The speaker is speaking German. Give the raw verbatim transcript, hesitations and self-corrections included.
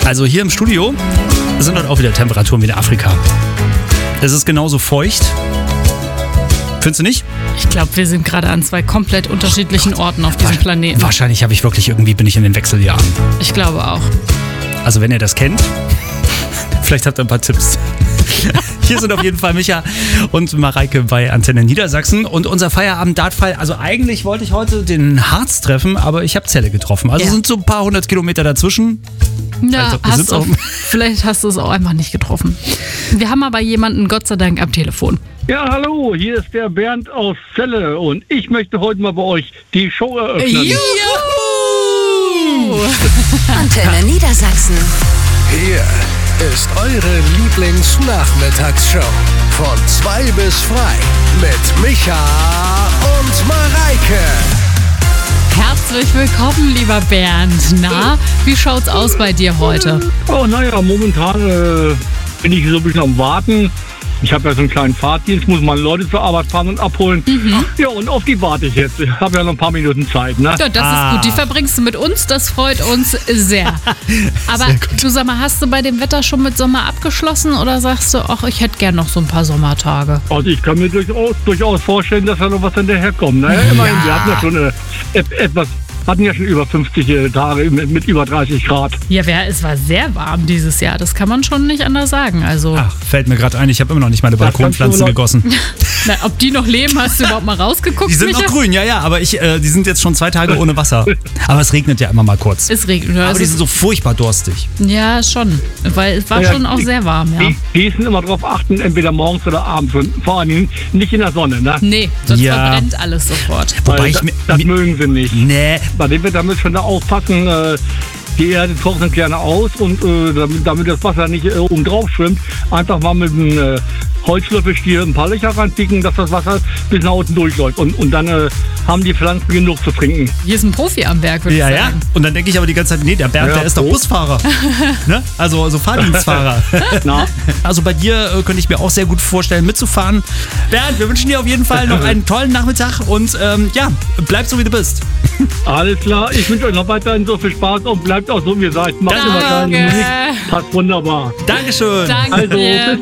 Also hier im Studio sind dort auch wieder Temperaturen wie in Afrika. Es ist genauso feucht. Findest du nicht? Ich glaube, wir sind gerade an zwei komplett unterschiedlichen Orten auf diesem Planeten. Wahrscheinlich habe ich wirklich irgendwie, bin ich in den Wechseljahren. Ich glaube auch. Also wenn ihr das kennt, vielleicht habt ihr ein paar Tipps. Hier sind auf jeden Fall Micha und Mareike bei Antenne Niedersachsen und unser Feierabend-Dartfall. Also eigentlich wollte ich heute den Harz treffen, aber ich habe Celle getroffen. Also Ja. sind so ein paar hundert Kilometer dazwischen. Ja, Also, wir hast sind's du, auch- vielleicht hast du es auch einfach nicht getroffen. Wir haben aber jemanden, Gott sei Dank, am Telefon. Ja, hallo, hier ist der Bernd aus Celle und ich möchte heute mal bei euch die Show eröffnen. Juhu! Antenne Niedersachsen. Hier ist eure Lieblingsnachmittagsshow. Von zwei bis frei mit Micha und Mareike. Herzlich willkommen, lieber Bernd. Na, wie schaut's aus bei dir heute? Oh, naja, momentan äh, bin ich so ein bisschen am Warten. Ich habe ja so einen kleinen Fahrtdienst, muss meine Leute zur Arbeit fahren und abholen. Ja, und auf die warte ich jetzt. Ich habe ja noch ein paar Minuten Zeit, ne? Ja, das Ah. ist gut. Die verbringst du mit uns, das freut uns sehr. Aber Sehr gut. du sag mal, hast du bei dem Wetter schon mit Sommer abgeschlossen oder sagst du, ach, ich hätte gern noch so ein paar Sommertage? Also ich kann mir durchaus, durchaus vorstellen, dass da noch was hinterherkommt. Naja, immerhin, wir hatten ja schon äh, et- etwas, hatten ja schon über fünfzig Tage mit, mit über dreißig Grad. Ja, wer- es war sehr warm dieses Jahr. Das kann man schon nicht anders sagen. Also, Ach, fällt mir gerade ein, ich habe immer noch nicht meine kannst du Balkonpflanzen noch- gegossen. na, ob die noch leben, hast du überhaupt mal rausgeguckt? Die sind Micha? noch grün, ja, ja, aber ich, äh, die sind jetzt schon zwei Tage ohne Wasser. Aber es regnet ja immer mal kurz. Es regnet. Ja, Aber es die ist- sind so furchtbar durstig. ja, schon. Weil es war Ja, schon auch die- sehr warm, ja. Die, die müssen immer darauf achten, entweder morgens oder abends. Und vor allen Dingen nicht in der Sonne, ne? Nee, sonst Ja. verbrennt alles sofort. Wobei Weil ich das, mir. das mi- mögen sie nicht. Nee, Bei dem Wetter müssen wir da aufpassen, äh, die Erde trocknet gerne aus und äh, damit, damit das Wasser nicht äh, oben drauf schwimmt, einfach mal mit einem äh, Holzlöffelstiel ein paar Löcher reinpicken, dass das Wasser bis nach unten durchläuft. Und, und dann äh, haben die Pflanzen genug zu trinken. Hier ist ein Profi am Werk, würde ja, ich ja. sagen. Und dann denke ich aber die ganze Zeit, nee, der Bernd, Ja, der ist doch so. Busfahrer. Ne? Also, also Fahrdienstfahrer. Na, Also bei dir äh, könnte ich mir auch sehr gut vorstellen, mitzufahren. Bernd, wir wünschen dir auf jeden Fall noch einen tollen Nachmittag und ähm, ja, bleib so wie du bist. alles klar. Ich wünsche euch noch weiterhin so viel Spaß und bleibt auch so, wie ihr seid. Macht immer Danke. keine Musik. Passt wunderbar. Dankeschön. Danke Also, dir. bis